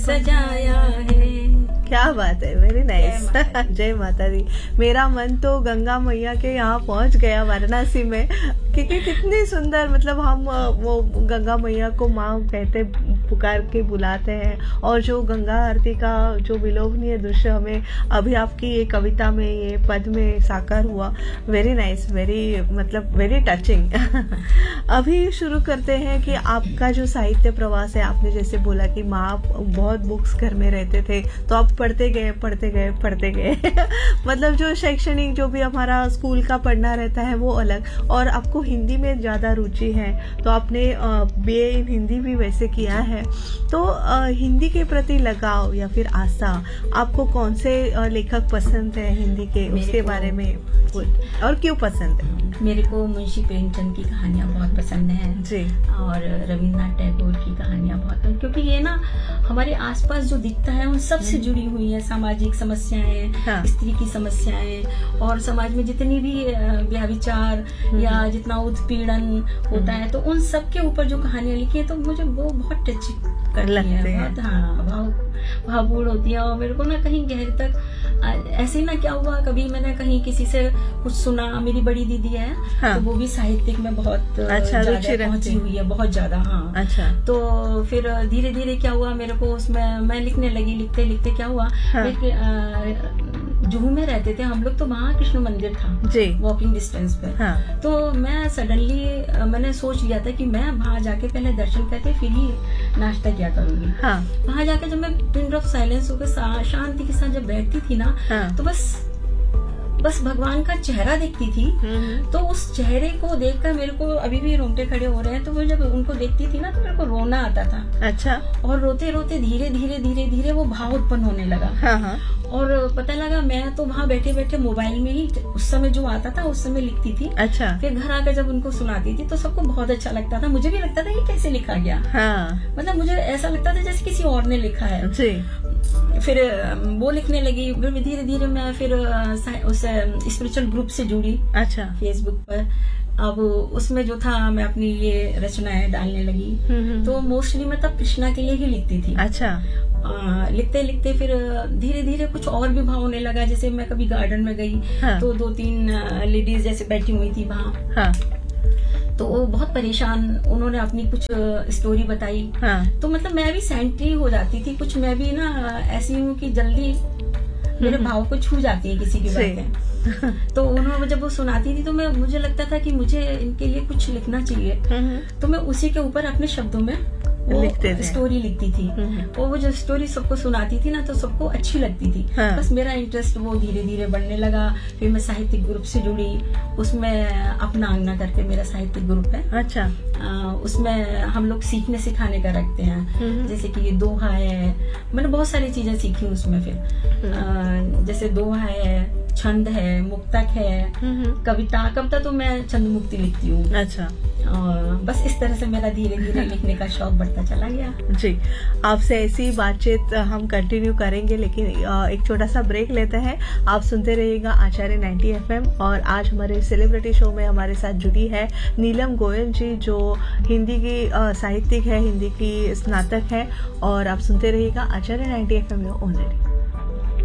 सजाया है। क्या बात है, वेरी नाइस। जय माता दी। मेरा मन तो गंगा मैया के यहाँ पहुंच गया वाराणसी में, क्योंकि कितनी सुंदर, मतलब हम वो गंगा मैया को माँ कहते, पुकार के बुलाते हैं, और जो गंगा आरती का जो विलोभनीय दृश्य हमें अभी आपकी ये कविता में, ये पद में साकार हुआ, वेरी नाइस, वेरी मतलब वेरी टचिंग। अभी शुरू करते हैं कि आपका जो साहित्य प्रवास है, आपने जैसे बोला कि माँ बहुत बुक्स घर में रहते थे, तो आप पढ़ते गए मतलब जो शैक्षणिक जो भी हमारा स्कूल का पढ़ना रहता है वो अलग, और आपको हिंदी में ज्यादा रुचि है, तो आपने बीए इन हिंदी भी वैसे किया है। तो हिंदी के प्रति लगाव या फिर आस्था, आपको कौन से लेखक पसंद है हिंदी के, उसके बारे में और क्यों पसंद है? मेरे को मुंशी प्रेमचंद की कहानियां बहुत पसंद हैं जी, और रविन्द्रनाथ टैगोर की कहानियां बहुत, क्योंकि ये ना हमारे आसपास जो दिखता है उन सब से जुड़ी हुई है। सामाजिक समस्याएं, हाँ। स्त्री की समस्याएं, और समाज में जितनी भी व्याभिचार या जितना उत्पीड़न होता है, तो उन सब के ऊपर जो कहानियां लिखी है, तो मुझे वो बहुत टच करती है, बहुत भावपूर्ण होती है। और मेरे को ना कहीं गहरे तक ऐसे ही ना, क्या हुआ, कभी मैंने कहीं किसी से कुछ सुना, मेरी बड़ी दीदी है, हाँ। तो वो भी साहित्यिक में बहुत अच्छा पहुंची हुई है, बहुत ज्यादा, हाँ। अच्छा। तो फिर धीरे धीरे क्या हुआ, मेरे को उसमें मैं लिखने लगी, लिखते लिखते क्या हुआ, हाँ। जुहू में रहते थे हम लोग, तो वहाँ कृष्ण मंदिर था जी, वॉकिंग डिस्टेंस पे, हाँ। तो मैं सडनली मैंने सोच लिया था कि मैं वहाँ जाके पहले दर्शन करके फिर ही नाश्ता किया करूंगी, हाँ। वहाँ जाके जब मैं पिन ऑफ साइलेंस होकर शांति के साथ जब बैठती थी ना, हाँ। तो बस भगवान का चेहरा देखती थी, तो उस चेहरे को देखकर मेरे को अभी भी रोंगटे खड़े हो रहे हैं। तो वो जब उनको देखती थी ना, तो मेरे को रोना आता था। अच्छा। और रोते रोते धीरे धीरे वो भाव उत्पन्न होने लगा, हाँ। और पता लगा मैं तो वहाँ बैठे बैठे मोबाइल में ही उस समय जो आता था उस समय लिखती थी। अच्छा। फिर घर आकर जब उनको सुनाती थी तो सबको बहुत अच्छा लगता था, मुझे भी लगता था ये कैसे लिखा गया, हाँ। मतलब मुझे ऐसा लगता था जैसे किसी और ने लिखा है जी। फिर वो लिखने लगी, धीरे धीरे मैं फिर उस स्पिरिचुअल ग्रुप से जुड़ी, अच्छा, फेसबुक पर। अब उसमें जो था, मैं अपनी ये रचनाएं डालने लगी, तो मोस्टली मैं तब कृष्णा के लिए ही लिखती थी। अच्छा। लिखते लिखते फिर धीरे धीरे कुछ और भी भाव होने लगा, जैसे मैं कभी गार्डन में गई, हाँ। तो 2-3 लेडीज जैसे बैठी हुई थी वहाँ, हाँ। तो वो बहुत परेशान, उन्होंने अपनी कुछ स्टोरी बताई, हाँ। तो मतलब मैं भी सेंट्री हो जाती थी, कुछ मैं भी ना ऐसी हूँ कि जल्दी मेरे भाव को छू जाती है किसी की बातें। तो उन्होंने जब वो सुनाती थी तो मुझे लगता था कि मुझे इनके लिए कुछ लिखना चाहिए, तो मैं उसी के ऊपर अपने शब्दों में वो स्टोरी लिखती थी, और वो जो स्टोरी सबको सुनाती थी ना, तो सबको अच्छी लगती थी, हाँ। बस मेरा इंटरेस्ट वो धीरे धीरे बढ़ने लगा। फिर मैं साहित्यिक ग्रुप से जुड़ी, उसमें अपना अंगना करके मेरा साहित्यिक ग्रुप है, अच्छा। उसमें हम लोग सीखने सिखाने का रखते हैं, जैसे कि दोहा है, मैंने बहुत सारी चीजें सीखी उसमें। फिर जैसे दोहा है, छंद है, मुक्तक है, कविता तो मैं छंद मुक्ति लिखती हूँ, अच्छा। बस इस तरह से मेरा धीरे धीरे लिखने का शौक बढ़ता चला गया जी। आपसे ऐसी बातचीत हम कंटिन्यू करेंगे, लेकिन एक छोटा सा ब्रेक लेते हैं। आप सुनते रहिएगा आचार्य 90 FM, और आज हमारे सेलिब्रिटी शो में हमारे साथ जुड़ी है नीलम गोयल जी, जो हिंदी की साहित्यिक है, हिंदी की स्नातक है, और आप सुनते रहिएगा आचार्य 90 FM में ओनली।